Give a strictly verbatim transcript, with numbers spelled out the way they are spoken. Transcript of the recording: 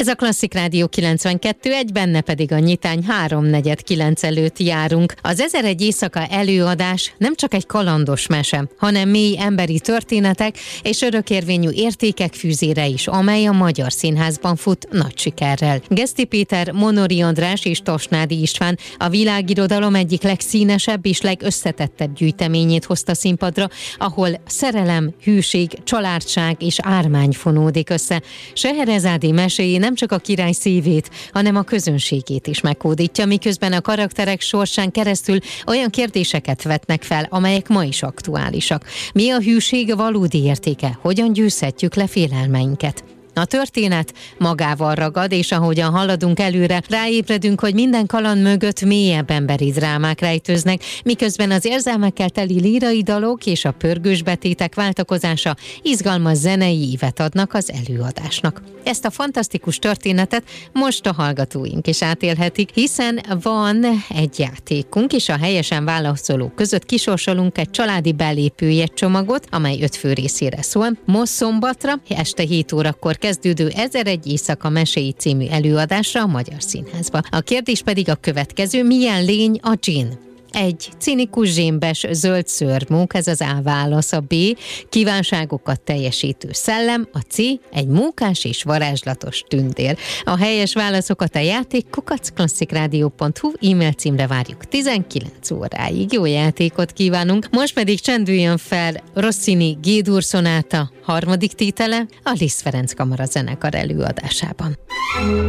Ez a Klasszik Rádió kilencvenkettő egy, benne pedig a nyitány háromnegyed kilenc előtt járunk. Az Ezeregy éjszaka előadás nem csak egy kalandos mese, hanem mély emberi történetek és örökérvényű értékek fűzére is, amely a Magyar Színházban fut nagy sikerrel. Geszti Péter, Monori András és Tasnádi István a világirodalom egyik legszínesebb és legösszetettebb gyűjteményét hozta színpadra, ahol szerelem, hűség, családság és ármány fonódik össze. Seherezádi meséjé nem csak a király szívét, hanem a közönségét is meghódítja, miközben a karakterek sorsán keresztül olyan kérdéseket vetnek fel, amelyek ma is aktuálisak. Mi a hűség valódi értéke? Hogyan győzhetjük le félelmeinket? A történet magával ragad, és ahogyan haladunk előre, ráébredünk, hogy minden kaland mögött mélyebb emberi drámák rejtőznek, miközben az érzelmekkel teli lírai dalok és a pörgős betétek váltakozása izgalmas zenei ívet adnak az előadásnak. Ezt a fantasztikus történetet most a hallgatóink is átélhetik, hiszen van egy játékunk, és a helyesen válaszolók között kisorsolunk egy családi belépőjegycsomagot, amely öt fő részére szól. Most szombatra, este hét órakor kezdődő Ezeregy éjszaka meséi című előadásra a Magyar Színházba. A kérdés pedig a következő: milyen lény a dzsinn? Egy cinikus zsémbes zöld szőrmók, ez az A válasz, a B kívánságokat teljesítő szellem, a C egy mókás és varázslatos tündér. A helyes válaszokat a játék kukac klasszikrádió pont hu e-mail címre várjuk tizenkilenc óráig. Jó játékot kívánunk! Most pedig csendüljön fel Rossini G-dur szonáta harmadik tétele a Liszt Ferenc Kamara zenekar előadásában.